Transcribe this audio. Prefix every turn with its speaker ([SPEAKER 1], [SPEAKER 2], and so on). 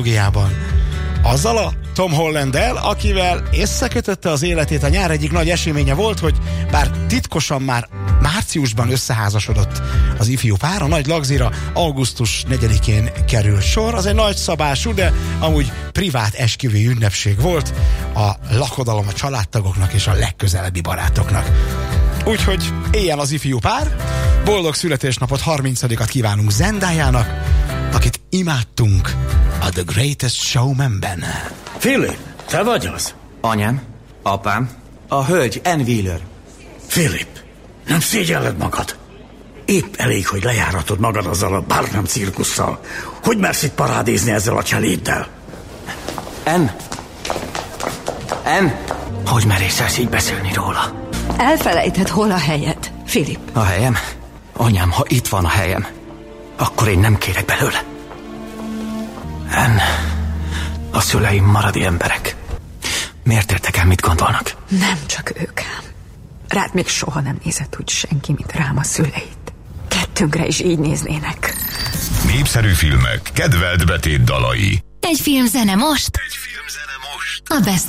[SPEAKER 1] Angliában. Azzal a Tom Hollanddel, akivel összekötötte az életét a nyár egyik nagy eseménye volt, hogy bár titkosan már márciusban összeházasodott az ifjú pár, a nagy lagzira augusztus 4-én kerül sor. Az egy nagy szabású, de amúgy privát esküvői ünnepség volt a lakodalom a családtagoknak és a legközelebbi barátoknak. Úgyhogy éljen az ifjú pár, boldog születésnapot, 30-at kívánunk Zendájának, akit imádtunk a The Greatest Showman-ben.
[SPEAKER 2] Philip, te vagy az?
[SPEAKER 3] Anyám, apám, a hölgy Ann Wheeler.
[SPEAKER 2] Philip, nem szégyelled magad? Épp elég, hogy lejáratod magad azzal a Barnum cirkusszal. Hogy mersz itt parádézni ezzel a cseléddel?
[SPEAKER 3] Ann, hogy merészelsz így beszélni róla?
[SPEAKER 4] Elfelejted, hol a helyed, Philip?
[SPEAKER 3] A helyem? Anyám, ha itt van a helyem, akkor én nem kérek belőle. Ann, a szüleim maradi emberek. Miért értek el, mit gondolnak?
[SPEAKER 4] Nem csak ők ám. Rád még soha nem nézett úgy senki, mint rám a szüleid. Kettőnkre is így néznének.
[SPEAKER 5] Népszerű filmek, kedvelt betétdalai.
[SPEAKER 6] Egy filmzene most.
[SPEAKER 5] Egy filmzene most.
[SPEAKER 6] A Best